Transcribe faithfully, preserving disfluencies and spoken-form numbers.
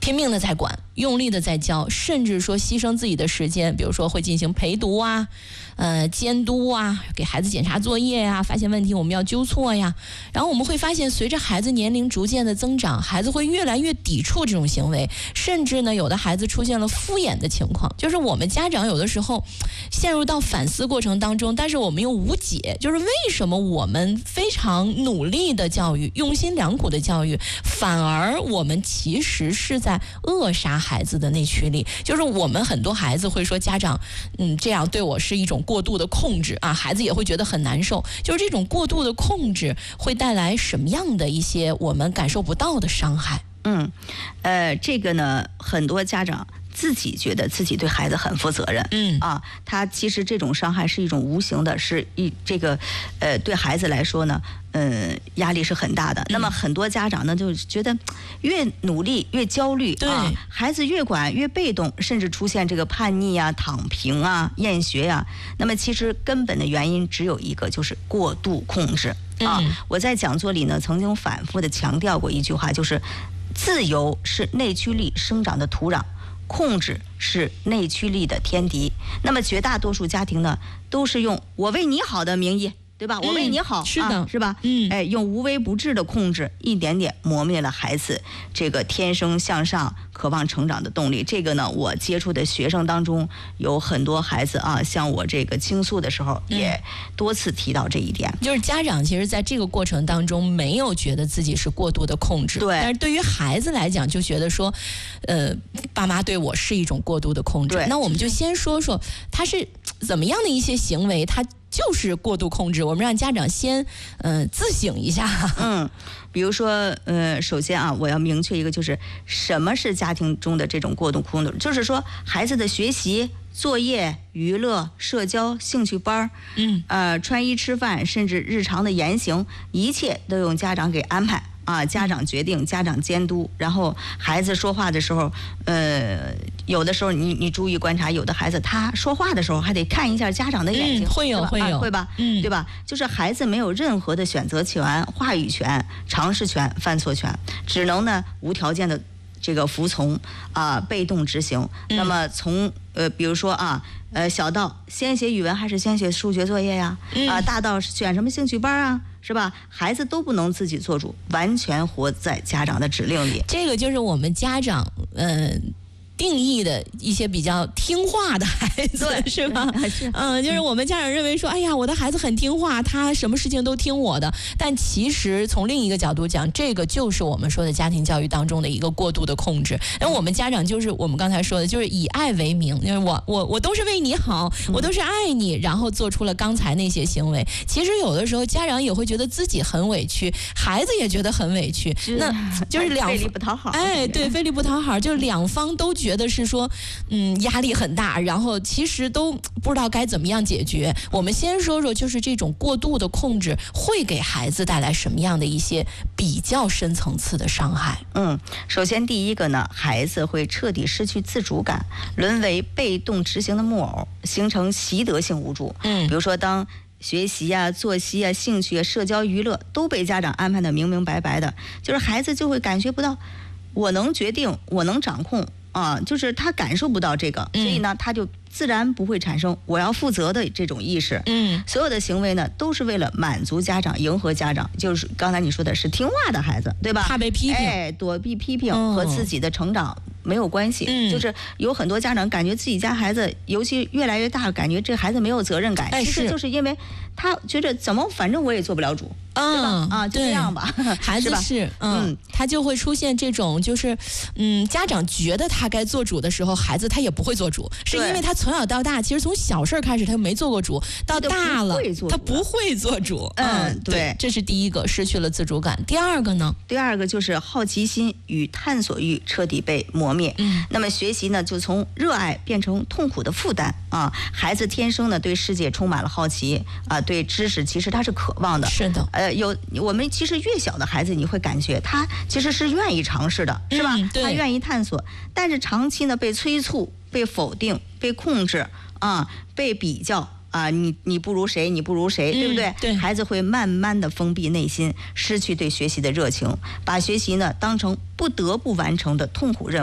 拼命的在管，用力的在教，甚至说牺牲自己的时间，比如说会进行陪读啊，呃监督啊，给孩子检查作业啊，发现问题我们要纠错呀。然后我们会发现，随着孩子年龄逐渐的增长，孩子会越来越抵触这种行为，甚至呢，有的孩子出现了敷衍的情况，就是我们家长有的时候陷入到反思过程当中，但是我们又无解，就是为什么我们非常努力的教育，用心良苦的教育，反而我们其实是在扼杀孩子的内驱力。就是我们很多孩子会说，家长嗯这样对我是一种过度的控制啊，孩子也会觉得很难受。就是这种过度的控制会带来什么样的一些我们感受不到的伤害？ 嗯，呃，这个呢，很多家长自己觉得自己对孩子很负责任， 嗯啊，他其实这种伤害是一种无形的，是一这个，呃，对孩子来说呢，呃，压力是很大的。嗯、那么很多家长呢，就觉得越努力越焦虑， 对啊，孩子越管越被动，甚至出现这个叛逆啊、躺平啊、厌学呀、啊。那么其实根本的原因只有一个，就是过度控制啊。嗯、我在讲座里呢，曾经反复的强调过一句话，就是自由是内驱力生长的土壤，控制是内驱力的天敌。那么绝大多数家庭呢，都是用我为你好的名义，对吧？我为你好， 嗯、是的、 啊，是吧？嗯，哎，用无微不至的控制，一点点磨灭了孩子这个天生向上、渴望成长的动力。这个呢，我接触的学生当中有很多孩子啊，向我这个倾诉的时候，也多次提到这一点。 嗯、就是家长其实在这个过程当中没有觉得自己是过度的控制， 对， 但是对于孩子来讲，就觉得说，呃，爸妈对我是一种过度的控制。那我们就先说说他是怎么样的一些行为，他就是过度控制，我们让家长先呃自省一下。 嗯，比如说呃，首先啊，我要明确一个，就是什么是家庭中的这种过度控制，就是说孩子的学习、作业、娱乐、社交、兴趣班，嗯，呃，穿衣吃饭，甚至日常的言行，一切都用家长给安排。啊，家长决定，家长监督，然后孩子说话的时候，呃，有的时候你你注意观察，有的孩子他说话的时候还得看一下家长的眼睛， 嗯、会有会有、 啊、会吧，嗯，对吧？就是孩子没有任何的选择权、话语权、尝试权、犯错权，只能呢无条件的这个服从啊、呃，被动执行。嗯、那么从呃，比如说啊，呃，小到先写语文还是先写数学作业呀？啊、嗯呃，大到选什么兴趣班啊？是吧？孩子都不能自己做主，完全活在家长的指令里。 这个就是我们家长，嗯、呃。定义的一些比较听话的孩子，是吧？是，嗯，就是我们家长认为说，哎呀，我的孩子很听话，他什么事情都听我的。但其实从另一个角度讲，这个就是我们说的家庭教育当中的一个过度的控制。那我们家长就是我们刚才说的，就是以爱为名，就是我我我都是为你好，我都是爱你，然后做出了刚才那些行为。其实有的时候家长也会觉得自己很委屈，孩子也觉得很委屈，那就是两费力不讨好。 哎，对，费力不讨好，就是两方都觉得是说，嗯，压力很大，然后其实都不知道该怎么样解决。我们先说说，就是这种过度的控制会给孩子带来什么样的一些比较深层次的伤害？ 嗯，首先第一个呢，孩子会彻底失去自主感，沦为被动执行的木偶，形成习得性无助。嗯，比如说当学习啊、作息啊、兴趣啊、社交娱乐都被家长安排的明明白白的，就是孩子就会感觉不到我能决定，我能掌控。啊，就是他感受不到这个，所以呢，他就自然不会产生我要负责的这种意识。嗯，所有的行为呢，都是为了满足家长、迎合家长，就是刚才你说的是听话的孩子，对吧？ 怕被批评， 哎，躲避批评和自己的成长没有关系。嗯，就是有很多家长感觉自己家孩子，尤其越来越大，感觉这孩子没有责任感， 哎、 其实就是因为他觉得怎么反正我也做不了主。嗯啊，就这样吧， 孩子是嗯，嗯，他就会出现这种，就是嗯，家长觉得他该做主的时候，孩子他也不会做主，是因为他从小到大，其实从小事开始他就没做过主，到大了他不会做主。 嗯，对， 这是第一个，失去了自主感。第二个呢？ 第二个就是好奇心与探索欲彻底被磨灭。嗯，那么学习呢，就从热爱变成痛苦的负担啊。孩子天生呢对世界充满了好奇啊，对知识其实他是渴望的。 是的， 呃。有我们其实越小的孩子，你会感觉他其实是愿意尝试的，是吧？嗯、他愿意探索，但是长期呢被催促、被否定、被控制啊，被比较啊，你你不如谁，你不如谁，对不对？ 嗯、对， 孩子会慢慢的封闭内心，失去对学习的热情，把学习呢当成不得不完成的痛苦任务。